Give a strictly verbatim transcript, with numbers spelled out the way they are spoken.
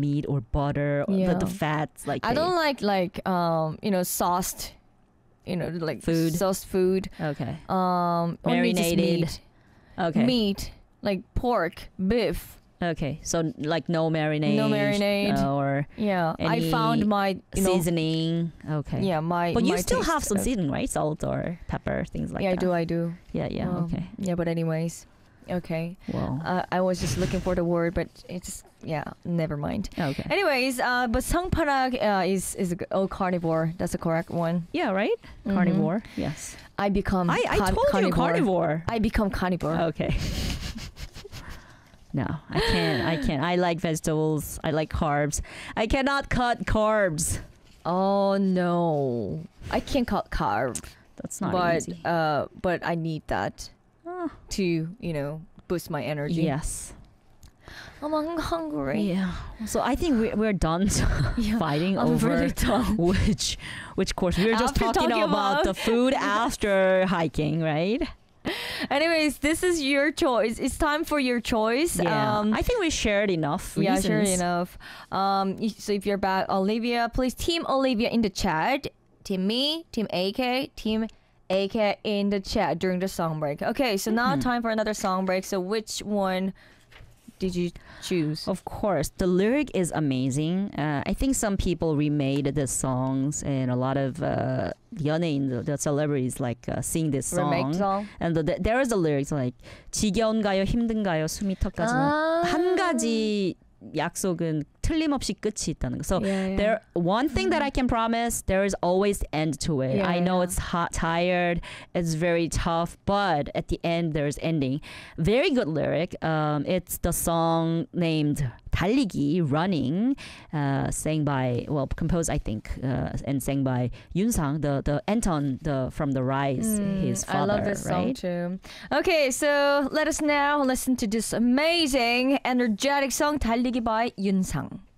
meat or butter or Yeah. the, the fats. Like I they- don't like like um you know sauced, you know like Food. sauced food. Okay. Um, only just Marinated. meat. Okay. Meat like pork, beef. Okay. So like no marinade. No marinade. uh, or Yeah, I Any found my you know seasoning. Okay. yeah my. But you my still taste have some of- seasoning, right? Salt or pepper, things like yeah, that. I do. I do. Yeah. Yeah. Um, okay. Yeah, but anyways, okay. Well. Uh, I was just looking for the word, but it's just yeah. Never mind. okay. Anyways, uh, but Sangpanak uh, is is a, g- oh carnivore. That's the correct one. Yeah. Right. Mhm. Carnivore. Yes. I become. I I car- told you carnivore. I become carnivore. Okay. No, I can't. I can't. I like vegetables. I like carbs. I cannot cut carbs. Oh no, I can't cut carb, That's not but easy. uh, but I need that Oh, to you know boost my energy. yes. I'm hung- hungry. Yeah. So I think we, we're done Yeah, fighting I'm over really done. which which course. We were just After talking, talking about, about- the food after hiking, right? Anyways, this is your choice. It's time for your choice. Yeah. Um, I think we shared enough yeah, reasons. sure enough. Um, y- so if you're back, Olivia, please team Olivia in the chat. Team me, team A K, team A K in the chat during the song break. Okay, so now Mhm. time for another song break. So which one did you choose? Of course, the lyric is amazing. Uh, I think some people remade the songs, and a lot of uh, 연예인, the, the celebrities, like uh, sing this song. Remake song. And the, there is the lyrics like 지겨운가요, 힘든가요, 숨이 턱까지는 Ah. 한 가지 약속은 틀림없이 끝이 있다는 거. So Yeah, yeah. there, one thing that I can promise, there is always end to it. Yeah, I know yeah. it's hot, tired, it's very tough, but at the end there's ending. Very good lyric. Um, it's the song named 달리기, Running, uh, sang by, well, composed I think, uh, and sang by Yunsang, the the Anton, the from the Rise, Mm, his father, I love this song right? too. Okay, so let us now listen to this amazing, energetic song 달리기 by Yunsang.